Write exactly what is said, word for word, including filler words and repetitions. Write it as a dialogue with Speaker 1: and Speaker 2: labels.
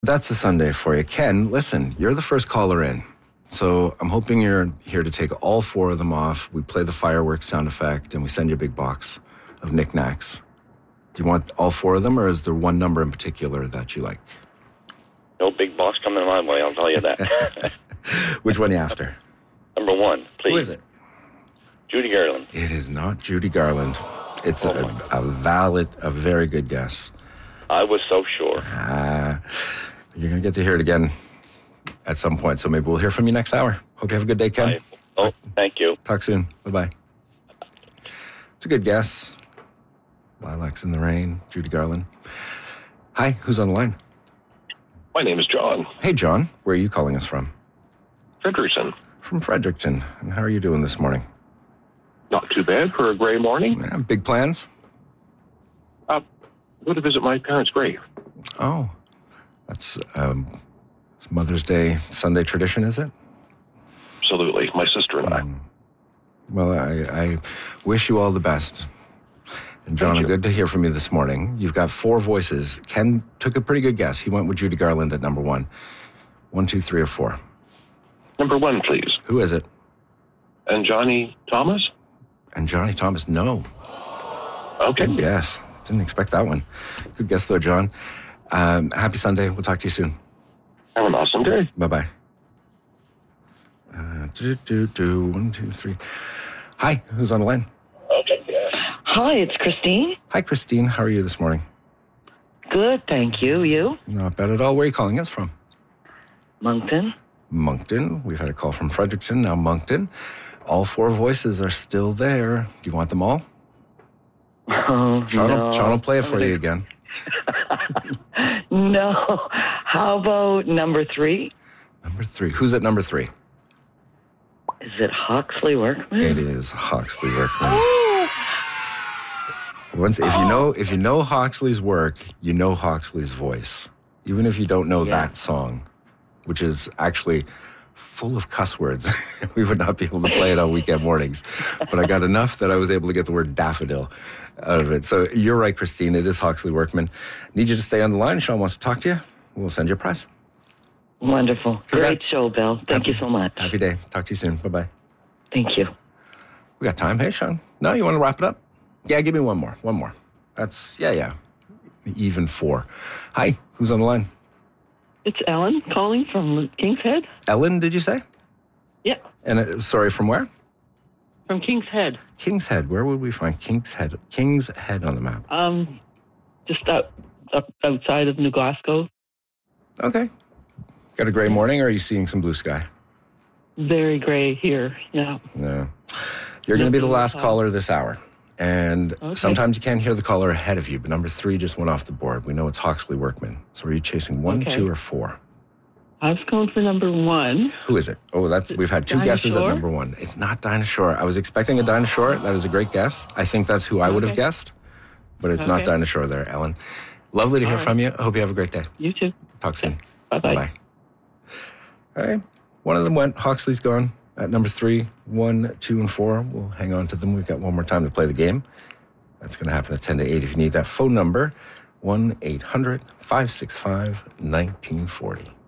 Speaker 1: That's a Sunday for you. Ken, listen, you're the first caller in. So I'm hoping you're here to take all four of them off. We play the fireworks sound effect and we send you a big box of knickknacks. Do you want all four of them, or is there one number in particular that you like?
Speaker 2: No big box coming my way, I'll tell you that.
Speaker 1: Which one are you after?
Speaker 2: Number one, please.
Speaker 1: Who is it?
Speaker 2: Judy Garland.
Speaker 1: It is not Judy Garland. It's
Speaker 2: Oh
Speaker 1: a, a valid, a very good guess.
Speaker 2: I was so sure.
Speaker 1: Ah, you're going to get to hear it again at some point, so maybe we'll hear from you next hour. Hope you have a good day, Ken.
Speaker 2: I, oh, thank you.
Speaker 1: Talk soon. Bye-bye. It's a good guess. Lilacs in the Rain, Judy Garland. Hi, who's on the line?
Speaker 3: My name is John.
Speaker 1: Hey, John. Where are you calling us from?
Speaker 3: Fredericton.
Speaker 1: From Fredericton. And how are you doing this morning?
Speaker 3: Not too bad for a gray morning.
Speaker 1: Yeah, big plans?
Speaker 3: Uh, go to visit my parents' grave.
Speaker 1: Oh, that's um, Mother's Day Sunday tradition, is it?
Speaker 3: Absolutely. My sister and I.
Speaker 1: Well, I, I wish you all the best. And John,
Speaker 3: Thank you.
Speaker 1: good to hear from you this morning. You've got four voices. Ken took a pretty good guess. He went with Judy Garland at number one. One, two, three, or four.
Speaker 3: Number one, please.
Speaker 1: Who is it?
Speaker 3: And Johnny Thomas?
Speaker 1: And Johnny Thomas, no.
Speaker 3: Okay.
Speaker 1: Good guess. Didn't expect that one. Good guess, though, John. Um, happy Sunday. We'll talk to you soon.
Speaker 3: Have an awesome day.
Speaker 1: Bye-bye. Uh, do, do, do, one, two, three. Hi, who's on the line?
Speaker 3: Okay, yeah.
Speaker 4: Hi, it's Christine.
Speaker 1: Hi, Christine. How are you this morning?
Speaker 4: Good, thank you. You?
Speaker 1: Not bad at all. Where are you calling us from?
Speaker 4: Moncton?
Speaker 1: Moncton. We've had a call from Fredericton, now Moncton. All four voices are still there. Do you want them all?
Speaker 4: Oh,
Speaker 1: Sean,
Speaker 4: no.
Speaker 1: will, Sean will play it for you again.
Speaker 4: No. How about number three?
Speaker 1: Number three. Who's at number three?
Speaker 4: Is it Huxley Workman?
Speaker 1: It is Hawksley Workman.
Speaker 4: Oh,
Speaker 1: Once, if you know, if you know Hawksley's work, you know Hawksley's voice. Even if you don't know
Speaker 4: Yeah.
Speaker 1: that song, which is actually full of cuss words. We would not be able to play it on weekend mornings. But I got enough that I was able to get the word daffodil out of it. So you're right, Christine. It is Hawksley Workman. Need you to stay on the line. Sean wants to talk to you. We'll send you a prize.
Speaker 4: wonderful. Great
Speaker 1: Congrats.
Speaker 4: show, Bill. Thank
Speaker 1: Happy-
Speaker 4: you so much.
Speaker 1: Happy day. Talk to you soon. Bye-bye.
Speaker 4: Thank you.
Speaker 1: We got time. Hey, Sean. No, you want to wrap it up? Yeah, give me one more. One more. That's, yeah, yeah. Even four. Hi, who's on the line?
Speaker 5: It's Ellen calling from King's Head.
Speaker 1: Ellen, did you say?
Speaker 5: Yeah,
Speaker 1: And uh, sorry, from where?
Speaker 5: from King's Head.
Speaker 1: King's Head. Where would we find King's Head? King's Head on the map.
Speaker 5: Um, just out, up outside of New Glasgow.
Speaker 1: Okay. Got a gray morning, or are you seeing some blue sky?
Speaker 5: Very gray here. Yeah.
Speaker 1: No. You're going to be the last caller this hour. And
Speaker 5: Okay.
Speaker 1: sometimes you can't hear the caller ahead of you, but number three just went off the board. We know it's Hawksley Workman. So are you chasing one,
Speaker 5: Okay.
Speaker 1: two, or four?
Speaker 5: I was going for number one.
Speaker 1: Who is it? Oh, that's we've had two
Speaker 5: Dinah
Speaker 1: guesses at
Speaker 5: Shore?
Speaker 1: number one. It's not Dinah Shore. I was expecting a Dinah Shore. That is a great guess. I think that's who I would have
Speaker 5: Okay.
Speaker 1: guessed, but it's not
Speaker 5: Okay.
Speaker 1: Dinah Shore there, Ellen. Lovely to hear
Speaker 5: All right.
Speaker 1: from you. I hope you have a great day.
Speaker 5: You too.
Speaker 1: Talk soon.
Speaker 5: Bye-bye.
Speaker 1: Bye. All right. One of them went. Hawksley's gone at number three. One, two, and four. We'll hang on to them. We've got one more time to play the game. That's going to happen at ten to eight. If you need that phone number, one eight hundred five six five one nine four zero.